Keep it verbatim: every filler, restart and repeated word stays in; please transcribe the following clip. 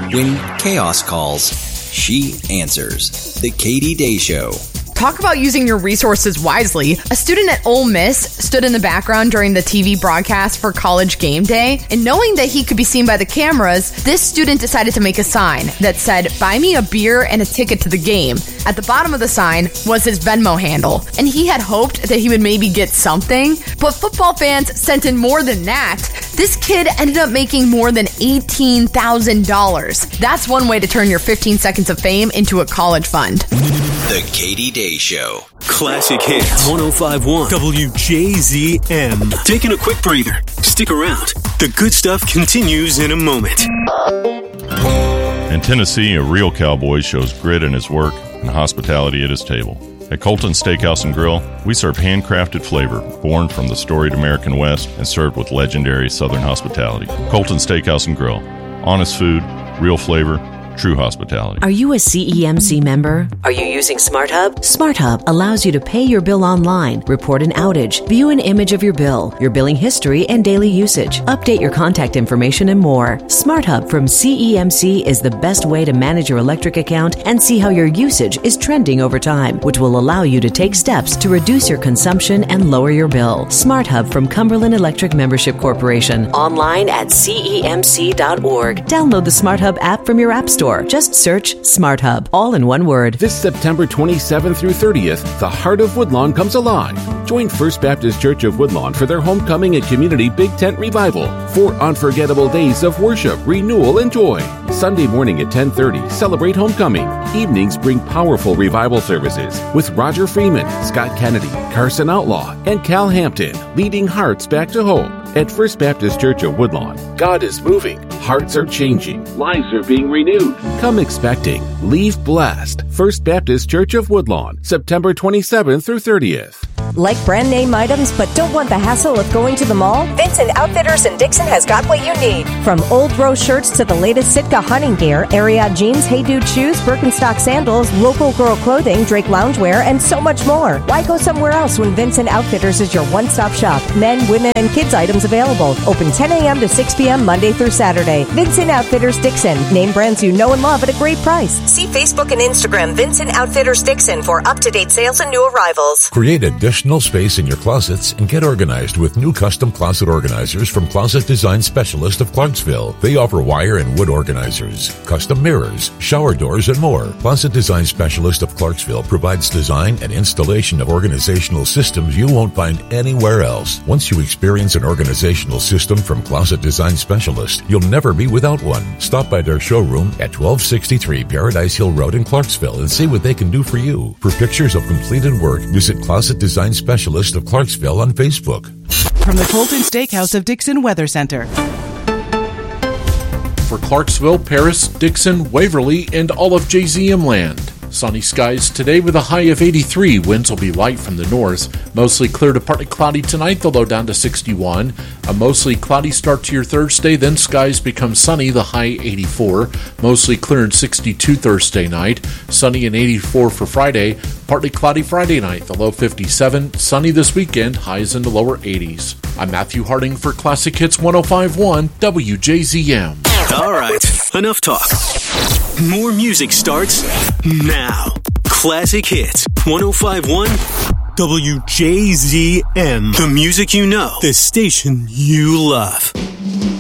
When chaos calls, she answers. The Katie Day Show. Talk about using your resources wisely. A student at Ole Miss stood in the background during the T V broadcast for College Game Day, and knowing that he could be seen by the cameras, this student decided to make a sign that said, "Buy me a beer and a ticket to the game." At the bottom of the sign was his Venmo handle, and he had hoped that he would maybe get something, but football fans sent in more than that. This kid ended up making more than eighteen thousand dollars. That's one way to turn your fifteen seconds of fame into a college fund. The Katie Day Show. Classic Hits one oh five point one W J Z M. Taking a quick breather. Stick around. The good stuff continues in a moment. In Tennessee, a real cowboy shows grit in his work and hospitality at his table. At Colton Steakhouse and Grill, we serve handcrafted flavor born from the storied American West and served with legendary Southern hospitality. Colton Steakhouse and Grill. Honest food, real flavor, true hospitality. Are you a C E M C member? Are you using SmartHub? SmartHub allows you to pay your bill online, report an outage, view an image of your bill, your billing history, and daily usage, update your contact information, and more. SmartHub from C E M C is the best way to manage your electric account and see how your usage is trending over time, which will allow you to take steps to reduce your consumption and lower your bill. SmartHub from Cumberland Electric Membership Corporation. Online at C E M C dot org. Download the SmartHub app from your app store. Just search SmartHub, all in one word. This September twenty-seventh through thirtieth, the heart of Woodlawn comes alive. Join First Baptist Church of Woodlawn for their homecoming and community big tent revival. Four unforgettable days of worship, renewal, and joy. Sunday morning at ten thirty, celebrate homecoming. Evenings bring powerful revival services with Roger Freeman, Scott Kennedy, Carson Outlaw, and Cal Hampton, leading hearts back to hope. At First Baptist Church of Woodlawn, God is moving, hearts are changing, lives are being renewed. Come expecting, leave blessed. First Baptist Church of Woodlawn, September twenty-seventh through thirtieth. Like brand name items but don't want the hassle of going to the mall? Vincent Outfitters in Dixon has got what you need. From old rose shirts to the latest Sitka hunting gear, Ariat jeans, Hey Dude shoes, Birkenstock sandals, local girl clothing, Drake loungewear, and so much more. Why go somewhere else when Vincent Outfitters is your one-stop shop? Men, women, and kids items available. Open ten a.m. to six p.m. Monday through Saturday. Vincent Outfitters Dixon. Name brands you know and love at a great price. See Facebook and Instagram Vincent Outfitters Dixon for up-to-date sales and new arrivals. Create additional space in your closets and get organized with new custom closet organizers from Closet Design Specialist of Clarksville. They offer wire and wood organizers, custom mirrors, shower doors, and more. Closet Design Specialist of Clarksville provides design and installation of organizational systems you won't find anywhere else. Once you experience an organizational system from Closet Design Specialist, you'll never be without one. Stop by their showroom at twelve sixty-three Paradise Hill Road in Clarksville and see what they can do for you. For pictures of completed work, visit Closet Design Specialist of Clarksville on Facebook. From the Colton Steakhouse of Dixon Weather Center. For Clarksville, Paris, Dixon, Waverly, and all of J Z M land. Sunny skies today with a high of eighty-three. Winds will be light from the north. Mostly clear to partly cloudy tonight, the low down to sixty-one. A mostly cloudy start to your Thursday, then skies become sunny, the high eighty-four. Mostly clear and sixty-two Thursday night. Sunny and eighty-four for Friday. Partly cloudy Friday night, the low fifty-seven. Sunny this weekend, highs in the lower eighties. I'm Matthew Harding for Classic Hits one oh five point one W J Z M. All right, enough talk. More music starts now. Classic Hits one oh five point one W J Z M. The music you know, the station you love.